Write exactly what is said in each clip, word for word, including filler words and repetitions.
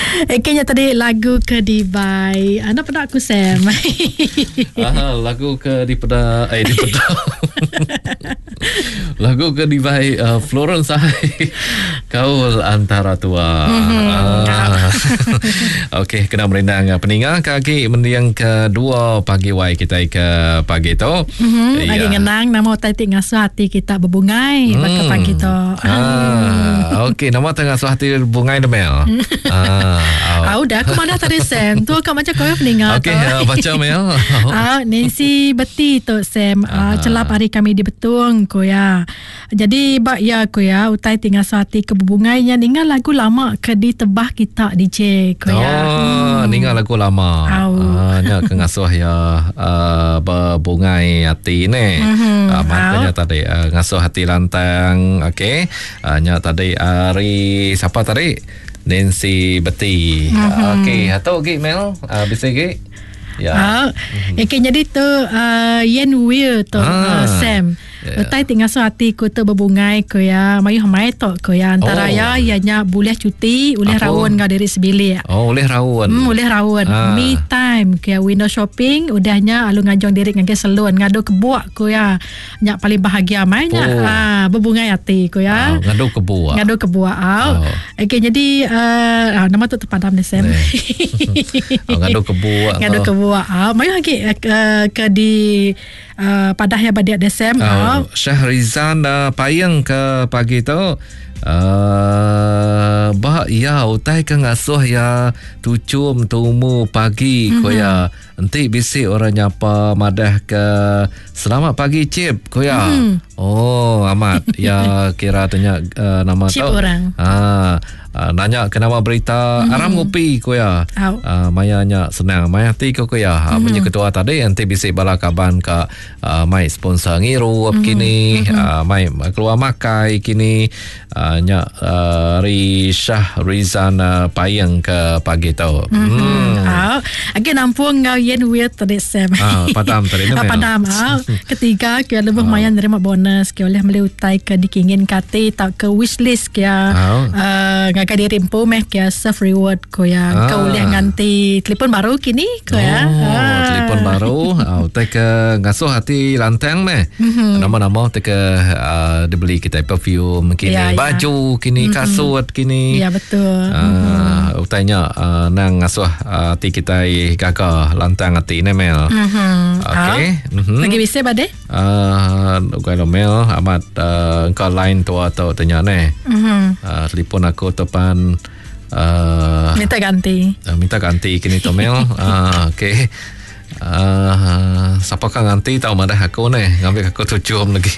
Eh, kayaknya tadi lagu ke Dubai. Anda pernah aku Sam. Ah, lagu ke di peda eh di peda. Lagu ke Dubai uh, Florence Hai. Kau antara tua. Mm-hmm. Ah. Okey, kena merindang peninggal kaki mendiang kedua pagi wai kita ke pagi tu. Mm-hmm. Ya. Lagi ngenang nama tadi ngasuh hati kita berbungai hmm. pada pagi tu. Ah, okey, nama tengah ngasuh hati berbungai Mel. ah, ah, udah aku mana tadi Sam. Tu kau macam kau peninggal. Okey, uh, baca Mel. Ah, Nancy Beti tu Sam. Ah, celap hari kami di Betung ko ya. Jadi bak ya ko ya utai tinggal hati ke berbungainya dengan lagu lama ke di tebah kita D J ko ya. Oh, hmm. dengan lagu lama. Ah, nya ke ngasuh ya uh, berbungai hati ni. Mm-hmm. Uh, makanya tadi uh, ngasuh hati lantang. Okey. Uh, nya tadi hari siapa tadi? Nancy Beti. Mm-hmm. Uh, okey, atau okey Mel, uh, bisa ke? Ya. Ah, mm-hmm. Okay, jadi tu uh, Yen Will tu ah. uh, Sam. Yeah. Utai tinggal so hati ku tu berbungai ko ya. Mayu hamai tu ko ya antara oh. ya ianya boleh cuti, boleh rawon ngau dari sebilik. Oh, boleh rawon. Hmm, boleh rawon. Ah. Me time ke window shopping udahnya alu ngajong diri ngage salon ngado kebuak ko ya. Nya paling bahagia mainnya oh. ah berbungai hati ko ya. Oh, ngado kebuak. Ngado kebuak. Oh. Okay, jadi uh, nama tu terpadam ni Sam. oh, ngado kebuak. Ngado kebuak. Ah, mayu lagi uh, ke di Uh, pada hari pada Desem uh, Syahrizan uh, payang ke pagi tu uh, bah ya utai ke ngasuh ya tucum tumu pagi mm-hmm. koya nanti bisik orang nyapa madah ke selamat pagi Cip koya mm. oh amat ya kira tanya uh, nama Cip tu orang ah Uh, nanya kenapa berita mm-hmm. aram ngopi ko ya uh, mayanya senang maya ti ko ya mm-hmm. punya ketua tadi nanti bisik bala kaban ka uh, mai sponsor ngiru mm-hmm. kini mm-hmm. uh, mai keluar makai kini uh, nya uh, Rishah Rizan uh, payang ke pagi tu mm-hmm. mm. oh agak nampung ngau yen weird tadi Sam ah padam tadi ah, padam ah ketiga ke lebih oh. mayan nerima bonus ke oleh meli utai ke dikingin kati tak ke wishlist ke oh. uh, ngaka dirimpu meh kia self reward ko ya ah. kau boleh nganti telefon baru kini ko ya oh, ah. telefon baru oh, teka ngasuh hati lantang meh mm-hmm. nama-nama teka uh, dibeli kita perfume kini ya, baju ya. kini mm-hmm. kasut kini ya betul uh, mm-hmm. utanya uh, nang ngasuh uh, hati kita kakak lantang hati ni Mel mm-hmm. okey oh. mm-hmm. lagi bisa bade uh, kalau Mel amat uh, engkau lain tu atau tanya ni mm-hmm. uh, telefon aku depan uh, minta ganti uh, minta ganti kini tu Mel uh, okey Uh, siapa kan ganti tahu madah aku ni ngambil aku tujuh lagi.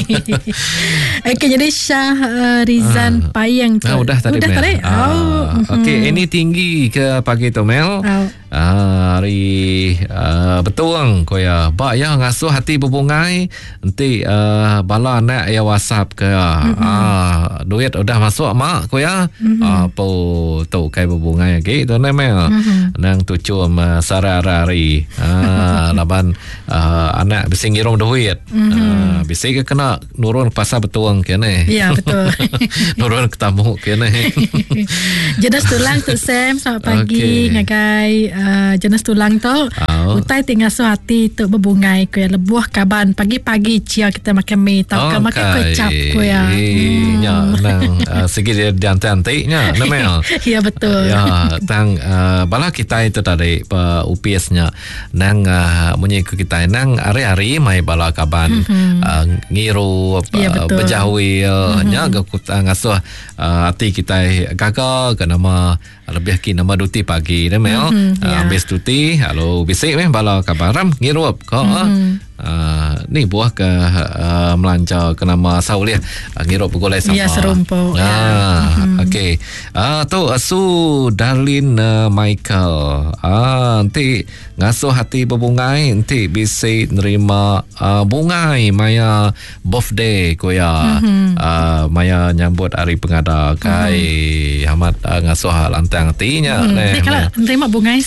Okey, jadi Syah uh, Rizan uh, payang tu uh, udah tadi udah Mel tadi uh, oh. okey mm-hmm. ini tinggi ke pagi tu Mel oh. uh, hari uh, betul ko ya bak ya ngasuh hati berbungai nanti uh, bala nak ya WhatsApp ke mm-hmm. uh, duit udah masuk mak ko ya mm-hmm. uh, po tu kai berbungai lagi tu ni Mel mm-hmm. nang tujuh uh, sarari ah laban uh, anak bising ngirom duit mm-hmm. uh, bising ke kena nurun pasar betuang kene ya betul nurun ketamu kene jenis tulang tu Sam selamat pagi okay. ngagai uh, jenis tulang tu oh. utai tinggal suhati tu berbungai ko ya lebuah kaban pagi-pagi cia kita makan mie tau okay. makan kecap ko ya hmm. ya nang uh, segi dia diantai-antainya namanya ya betul ya tang uh, bala kita itu tadi uh, U P S-nya nang uh, munyi kita nang hari-hari mai bala kaban mm-hmm. uh, ngiru ya, uh, bejawil mm-hmm. nya gakut uh, ngasuh uh, hati kita gagal ke nama lebih ki nama duti pagi ni Mel mm-hmm. uh, yeah. habis duti halo bisik meh bala kabaram ngirup ko mm-hmm. Uh, ni buah ke uh, melancar ke nama Sauliah uh, ngirup pegolai sama ya serumpuk ah, ya. mm-hmm. okey ah tu asu Darlin uh, Michael ah nanti ngasuh hati berbungai nanti bisa nerima uh, bungai maya birthday ko ya mm-hmm. uh, maya nyambut hari pengada kai mm-hmm. Hamad uh, ngasuh lantang hatinya mm-hmm. ni kalau nerima bungai Sam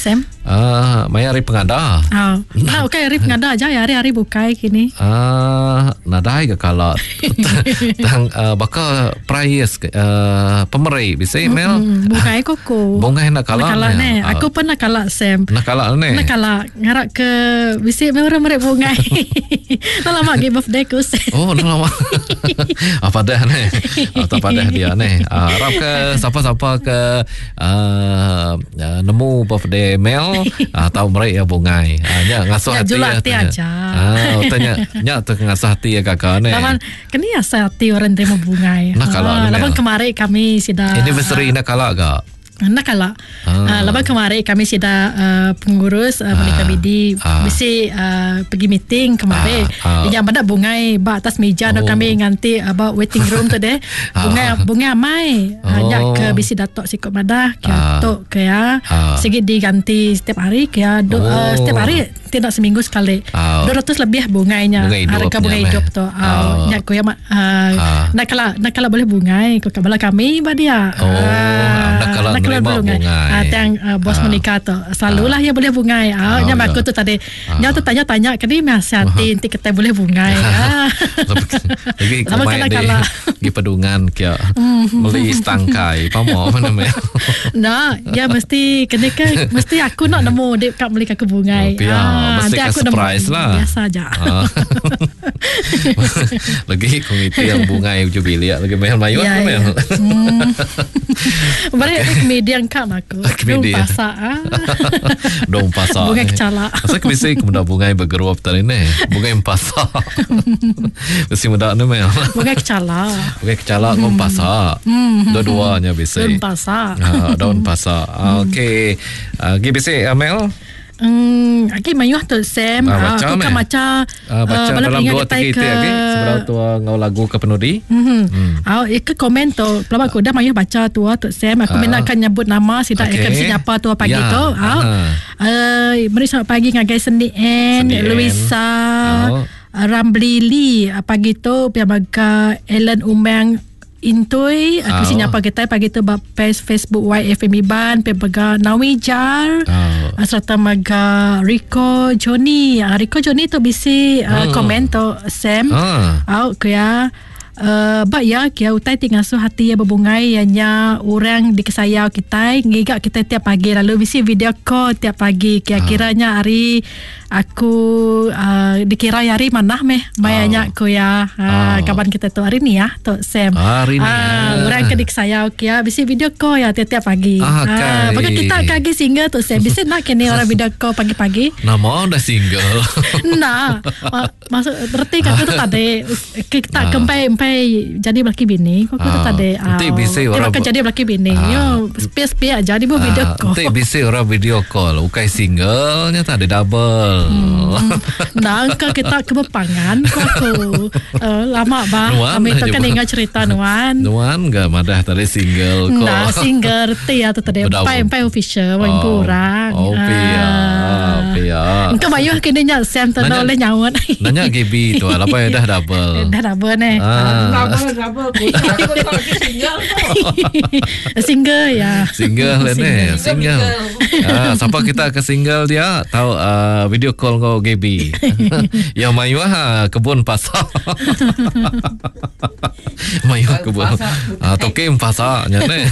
Ah, uh, Maya hari pengada. Oh. Nah, okay, hari pengada aja ya, hari-hari bukai kini. Ah, uh, nadai ke kalau tang uh, bakal price uh, pemerai bisa email. Mm-hmm. Bukai koko. Bungai nak kalah. Nak kalah ne. Aku pun nak kalah Sam. Nak kalah ne. Nak kalah ngarak ke bisi merem-merem bungai. Nak lama ke birthday ku Sam. Oh, nak lama. Apa dah ne? Atau pada dia ne. Harap ke siapa-siapa ke uh, nemu birthday Mel atau mereka bungai. Nya ngasuh hati ya. Hati aja. Ah, tanya nya tu ngasuh hati ya kakak ne. Lawan kini asa hati orang terima bungai. Nak kalah. Lawan kemarin kami sudah anniversary nak kalah gak? Nak kalah. Ah. Uh, lepas kemarin kami sudah uh, pengurus uh, menikah bidi ah. Bisi uh, pergi meeting kemarin. Ah. Ah. Yang pada bungai ba atas meja oh. Kami nganti about waiting room tu deh. Bungai ah. bungai amai. Oh. Nya ke bisi datuk sikit madah ke ah. Tok ke ya. Ah. Sikit diganti setiap hari ke ya. Do, oh. uh, setiap hari tidak seminggu sekali. Oh. dua ratus lebih bungainya. Bungai harga bungai hidup tu. Oh. Nya ko ya uh, ah. nak kalah nak kalah boleh bungai ko kabala kami ba dia. Oh. Uh, nak kalah menerima bungai. Ah, yang uh, bos ah. menikah tu selalulah ah. Ya boleh bungai. Ah, nya aku tu tadi. Nya tu tanya-tanya kini masih hati nanti kita boleh bungai. Ah. Lagi kumai deh. Gi pedungan kia beli stangkai pamo mana meh. Nah, ya mesti kena ke mesti aku nak nemu dek kat beli aku bungai. Oh, ah, mesti aku surprise nemu. Lah. Biasa aja. Ah. Lagi komite yang bungai jubilee lagi meh mayu ya, meh. Ya. Hmm. Balik okay. Media kan aku. Dong pasak ah. Dong pasak. Bungai kecala. Masa kebisi kemudian bungai bergeruap tadi ni. Bungai pasak. Mesti muda ni meh. Bungai kecala. Bungai kecala kau pasak. Dua-duanya bisa. Daun pasak. Daun pasak. Okey. Gi bisi Amel. Hmm, lagi mayuh tu Sam. Ah, baca aku kan baca uh, baca uh, dalam dua tiga itu lagi seberapa tua ngau lagu ke penudi. Hmm. Hmm. Ah, ikut komen tu. Pelaba aku dah mayuh baca tua tu Sam. Aku uh, minatkan nyebut nama sida okay. Ikan siapa tua pagi ya. Tu. Ah. Uh, mari selamat pagi ngagai Sendi N, Luisa, oh. Ramblili pagi tu piamaga Ellen Umang Intui aku oh. Sinyapa kita pagi tu bab Facebook Y F M Iban pebaga Nawijar oh. Serta maga Rico Johnny Rico Johnny tu bisi uh, oh. Komen tu Sam oh. Au kaya Uh, ba ya kia utai tinggal su hati ya berbungai ianya orang di kesayau kita ngigak kita tiap pagi lalu bisi video call tiap pagi kira-kiranya hari aku uh, dikira hari mana meh mayanya oh. Ku ya uh, oh. Kapan kita tu hari ni ya tu Sam hari ni uh, orang ke di kesayau kia bisi video call ya tiap-tiap pagi ah, uh, bagi kita kagi single tu Sam bisi nak kini orang video call pagi-pagi nama dah single nah uh, maksud berarti kata tu tadi kita kempai jadi belaki bini kok kita tadi nanti bisa orang kan jadi belaki bini yo space-space aja di buat video call nanti bisa orang video call ukai single nya tadi double nah kan kita kebepangan kok aku lama bah kami tu kan ingat cerita Nuan Nuan enggak madah tadi single kok nah single ti atau tadi empai-empai official yang kurang oh pia pia engkau bayuh kini nya Sam tu oleh nyawat nanya G B tu apa ya dah double dah double nih Double, double. Single single ya. Single lah ni, single. Ah, siapa kita ke single dia tahu uh, video call kau G B. Yang mayuah kebun pasar. Mayuah kebun. Ah, tokem pasarnya ni.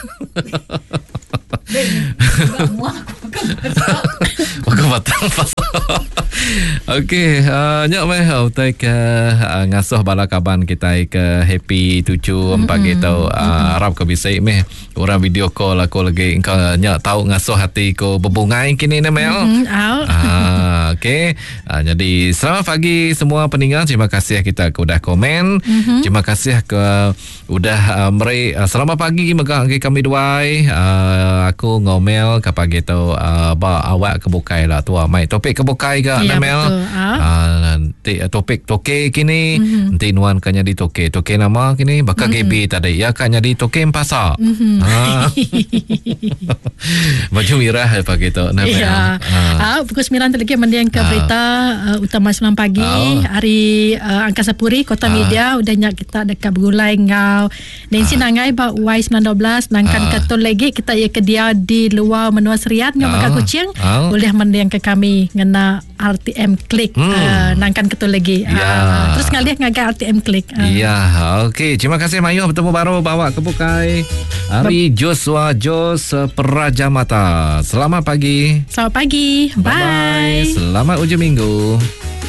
Waktu batang pasal. Okey, uh, nyak meh utai ke uh, ngasuh bala kaban kita ke happy tujuh empat gitu. Harap ke bisa meh orang video call aku lagi engkau nyak tahu ngasuh hati ko berbungai kini ni mel. Ah, okey. Uh, jadi selamat pagi semua pendengar. Terima kasih kita udah komen. Mm-hmm. Terima kasih ke udah uh, meri uh, selamat pagi megah kami duai. Uh, aku ngomel ke pagi tu uh, ba awak kebukai lah tua mai topik kebukai ke ya, Mel. Ah. Uh, Nanti uh, topik toke kini Mm-hmm. nanti nuan kan jadi toke toke nama kini bakal Mm-hmm. gebi tadi ya kan jadi toke pasar. Mm-hmm. Ha. Baju merah apa gitu nama. Ya. Ah, pukul sembilan tu lagi mendiang ke Ah. berita uh, utama sembilan pagi Ah. hari uh, Angkasa Puri Kota Ah. Media udah nyak kita dekat bergulai ngau. Nancy nangai ba Y sembilan satu dua nangkan Ah. ketul lagi kita ya ke dia di luar menua Seriat ngau Ah. makan kucing. Ah. Boleh mendiang ke kami ngena R T M Klik Hmm. uh, nangkan ketul lagi. Ya. Ah, terus ngalih ngagai R T M Klik. Ah. Ya, okey. Terima kasih Mayu bertemu baru bawa ke Bukai. Hari Joshua Jos Peraja Mata. Selamat pagi. Selamat pagi. Bye. Bye-bye. Selamat ujung minggu.